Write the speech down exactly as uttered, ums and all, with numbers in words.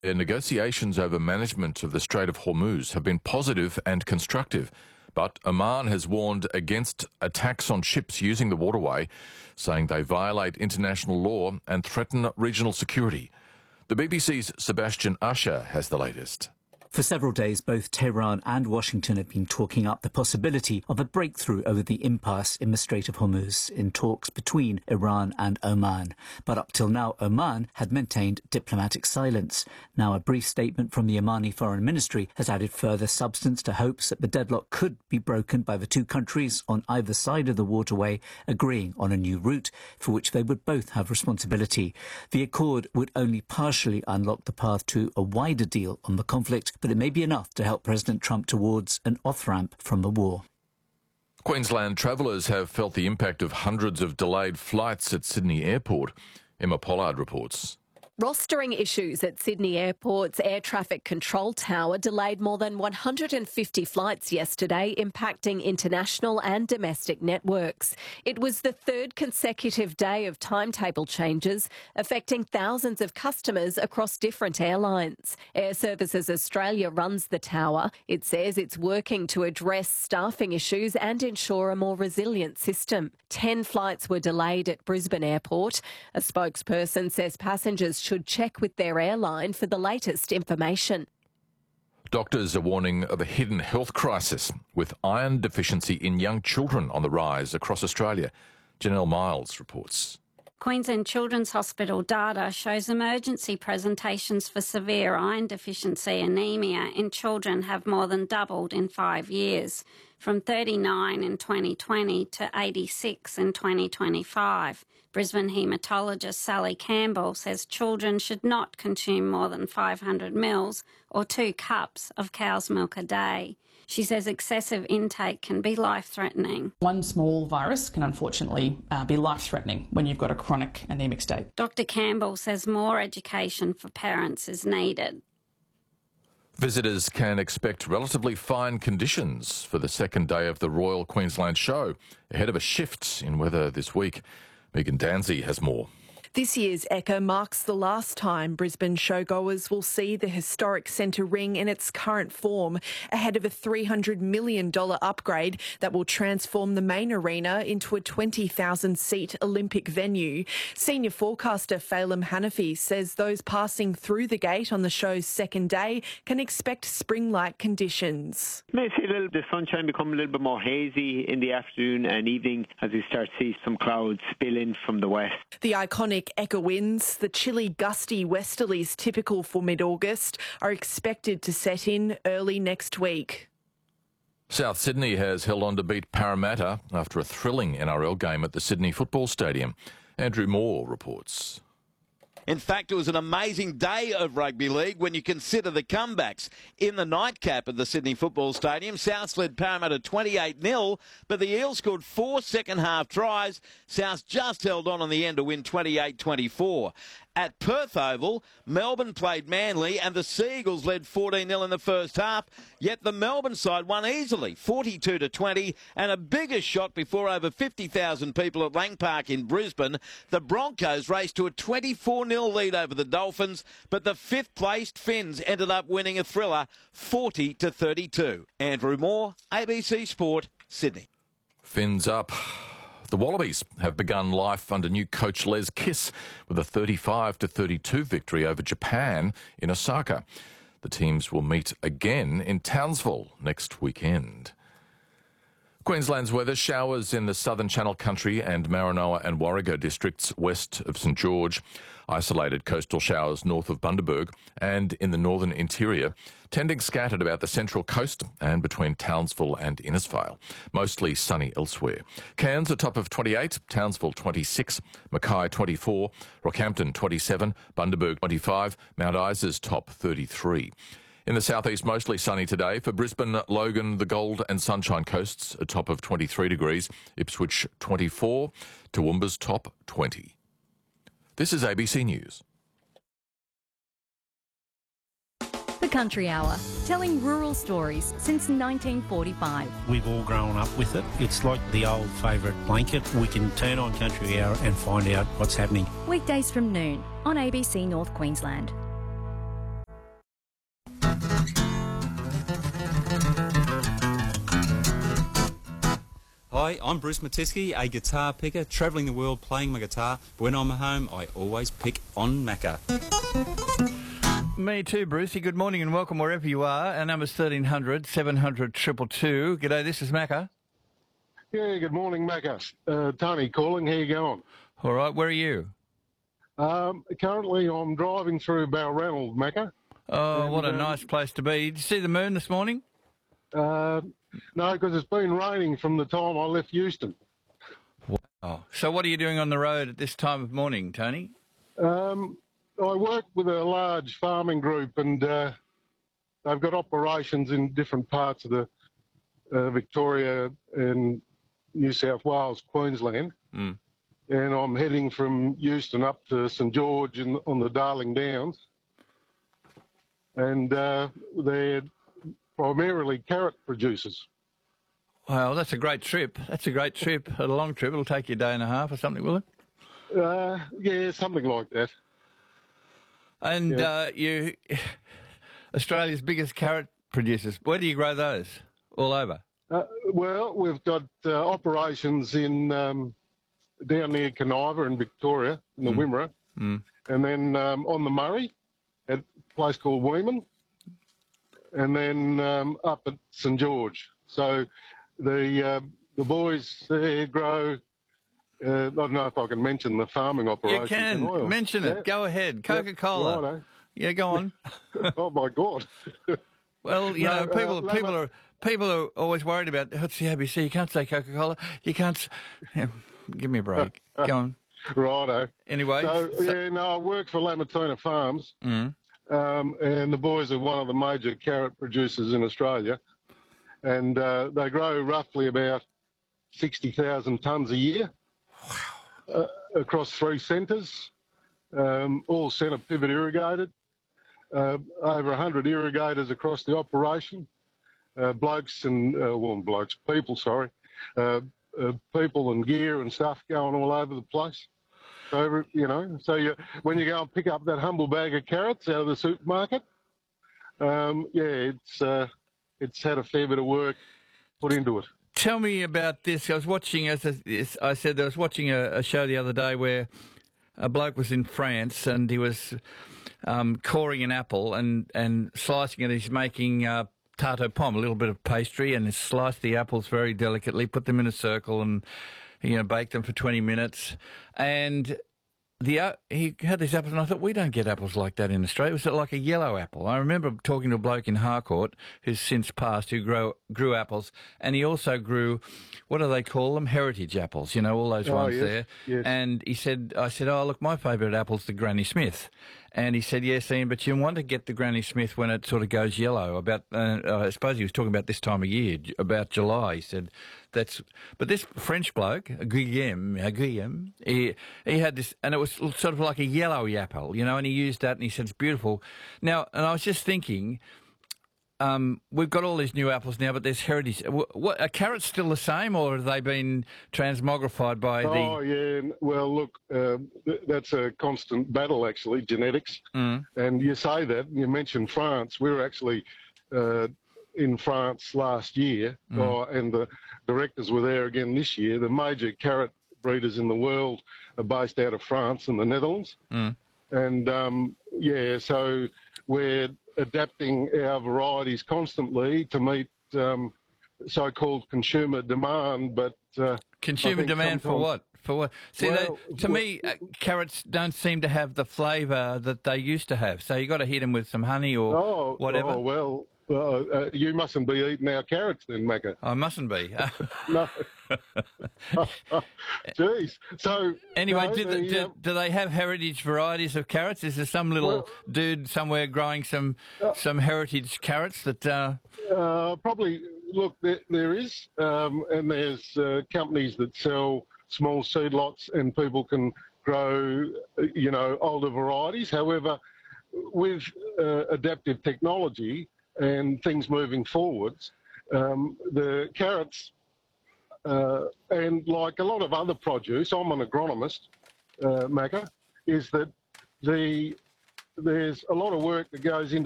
The negotiations over management of the Strait of Hormuz have been positive and constructive, but Oman has warned against attacks on ships using the waterway, saying they violate international law and threaten regional security. The B B C's Sebastian Usher has the latest. For several days, both Tehran and Washington have been talking up the possibility of a breakthrough over the impasse in the Strait of Hormuz in talks between Iran and Oman. But up till now, Oman had maintained diplomatic silence. Now, a brief statement from the Omani Foreign Ministry has added further substance to hopes that the deadlock could be broken by the two countries on either side of the waterway agreeing on a new route for which they would both have responsibility. The accord would only partially unlock the path to a wider deal on the conflict, but it may be enough to help President Trump towards an off-ramp from the war. Queensland travellers have felt the impact of hundreds of delayed flights at Sydney Airport. Emma Pollard reports. Rostering issues at Sydney Airport's air traffic control tower delayed more than one hundred fifty flights yesterday, impacting international and domestic networks. It was the third consecutive day of timetable changes, affecting thousands of customers across different airlines. Air Services Australia runs the tower. It says it's working to address staffing issues and ensure a more resilient system. Ten flights were delayed at Brisbane Airport. A spokesperson says passengers should check with their airline for the latest information. Doctors are warning of a hidden health crisis with iron deficiency in young children on the rise across Australia. Janelle Miles reports. Queensland Children's Hospital data shows emergency presentations for severe iron deficiency anemia in children have more than doubled in five years, from thirty-nine in twenty twenty to eighty-six in twenty twenty-five. Brisbane haematologist Sally Campbell says children should not consume more than five hundred mils or two cups of cow's milk a day. She says excessive intake can be life-threatening. One small virus can unfortunately uh, be life-threatening when you've got a chronic anaemic state. Doctor Campbell says more education for parents is needed. Visitors can expect relatively fine conditions for the second day of the Royal Queensland Show, ahead of a shift in weather this week. Megan Danzy has more. This year's Ekka marks the last time Brisbane showgoers will see the historic Centre Ring in its current form, ahead of a three hundred million dollars upgrade that will transform the main arena into a twenty thousand seat Olympic venue. Senior forecaster Phelim Hanafi says those passing through the gate on the show's second day can expect spring-like conditions. You may see a little, the sunshine become a little bit more hazy in the afternoon and evening as we start to see some clouds spill in from the west. The iconic Ekka winds, the chilly, gusty westerlies typical for mid-August, are expected to set in early next week. South Sydney has held on to beat Parramatta after a thrilling N R L game at the Sydney Football Stadium. Andrew Moore reports. In fact, it was an amazing day of rugby league when you consider the comebacks. In the nightcap at the Sydney Football Stadium, South led Parramatta twenty-eight nil, but the Eels scored four second-half tries. South just held on in the end to win twenty-eight twenty-four. At Perth Oval, Melbourne played Manly and the Seagulls led fourteen nil in the first half, yet the Melbourne side won easily, forty-two to twenty, and a bigger shot before over fifty thousand people at Lang Park in Brisbane. The Broncos raced to a twenty-four nil lead over the Dolphins, but the fifth-placed Finns ended up winning a thriller, forty to thirty-two. Andrew Moore, A B C Sport, Sydney. Finns up. The Wallabies have begun life under new coach Les Kiss with a thirty-five to thirty-two victory over Japan in Osaka. The teams will meet again in Townsville next weekend. Queensland's weather: showers in the southern Channel Country and Maranoa and Warrego districts west of St George. Isolated coastal showers north of Bundaberg and in the northern interior, tending scattered about the central coast and between Townsville and Innisfail. Mostly sunny elsewhere. Cairns a top of twenty-eight, Townsville twenty-six, Mackay twenty-four, Rockhampton twenty-seven, Bundaberg twenty-five, Mount Isa's top thirty-three. In the southeast, mostly sunny today. For Brisbane, Logan, the Gold and Sunshine Coasts, a top of twenty-three degrees. Ipswich, twenty-four. Toowoomba's top, twenty. This is A B C News. The Country Hour, telling rural stories since nineteen forty-five. We've all grown up with it. It's like the old favourite blanket. We can turn on Country Hour and find out what's happening. Weekdays from noon on A B C North Queensland. Hi, I'm Bruce Matisky, a guitar picker, travelling the world playing my guitar. But when I'm home, I always pick on Macca. Me too, Brucey. Good morning and welcome wherever you are. Our number's thirteen hundred, seven hundred, two two two. G'day, this is Macca. Yeah, good morning, Macca. Uh, Tony calling. How you going? All right, where are you? Um, currently, I'm driving through Balranald, Macca. Oh, and, what a um, nice place to be. Did you see the moon this morning? Uh, no, because it's been raining from the time I left Euston. Wow. So what are you doing on the road at this time of morning, Tony? Um, I work with a large farming group, and uh, they've got operations in different parts of the uh, Victoria and New South Wales, Queensland. Mm. And I'm heading from Euston up to St George in, on the Darling Downs. And uh, they're primarily carrot producers. Well, that's a great trip. That's a great trip. A long trip. It'll take you a day and a half or something, will it? Uh, yeah, something like that. And yeah. uh, you, Australia's biggest carrot producers. Where do you grow those? All over? Uh, well, we've got uh, operations in um, down near Caniva in Victoria, in the mm. Wimmera, mm. and then um, on the Murray at a place called Weeman, and then um, up at St George. So the uh, the boys there grow. Uh, I don't know if I can mention the farming operation. You can oil. mention it. Yeah. Go ahead. Coca-Cola. Yeah, yeah, go on. Oh my God. Well, you no, know, people uh, people are people are always worried about what's the A B C. You can't say Coca-Cola. You can't. s- Yeah, give me a break. Go on. Righto. Anyway. So, so- yeah, no, I work for Lamatuna Farms, Mm. um, and the boys are one of the major carrot producers in Australia, and uh, they grow roughly about sixty thousand tonnes a year uh, across three centres, um, all centre pivot irrigated, uh, over one hundred irrigators across the operation, uh, blokes and, uh, well, blokes, people, sorry, uh, uh, people and gear and stuff going all over the place. So, you know, so you, when you go and pick up that humble bag of carrots out of the supermarket, um, yeah, it's uh, it's had a fair bit of work put into it. Tell me about this. I was watching, as I said, I was watching a, a show the other day where a bloke was in France and he was um, coring an apple and, and slicing it. He's making uh, tarte aux pommes, a little bit of pastry, and he sliced the apples very delicately, put them in a circle and, you know, baked them for twenty minutes. And the uh, he had these apples, and I thought, we don't get apples like that in Australia. It was like a yellow apple. I remember talking to a bloke in Harcourt who's since passed, who grew, grew apples, and he also grew, what do they call them? Heritage apples, you know, all those Oh, ones yes, there. yes. And he said, I said, oh, look, my favourite apple's the Granny Smith. And he said, yes, Ian, but you want to get the Granny Smith when it sort of goes yellow. About, uh, I suppose he was talking about this time of year, j- about July. He said, that's, but this French bloke, Guillaume, uh, Guillaume, he, he had this, and it was sort of like a yellow apple, you know, and he used that and he said, it's beautiful. Now, and I was just thinking, um, we've got all these new apples now, but there's heritage. What, what, are carrots still the same, or have they been transmogrified by the... Oh, yeah. Well, look, uh, th- that's a constant battle, actually, genetics. Mm. And you say that, you mentioned France. We were actually uh, in France last year, Mm. oh, and the directors were there again this year. The major carrot breeders in the world are based out of France and the Netherlands. Mm. And, um, yeah, so we're adapting our varieties constantly to meet um, so-called consumer demand, but... Uh, I Consumer think demand for sometimes- what? For what? See, Well, they, to well- me, uh, carrots don't seem to have the flavour that they used to have. So you got to hit them with some honey or Oh, whatever. Oh, well, uh, uh, you mustn't be eating our carrots then, Macca. I mustn't be. No. Jeez. So Anyway, no, do, the, the, do, uh, do they have heritage varieties of carrots? Is there some little Well- dude somewhere growing some some heritage carrots that? Uh, uh, probably, look, there, there is, um, and there's uh, companies that sell small seed lots and people can grow, uh, you know, older varieties. However, with uh, adaptive technology and things moving forwards, um, the carrots, uh, and like a lot of other produce, I'm an agronomist, uh, Macca, is that the there's a lot of work that goes into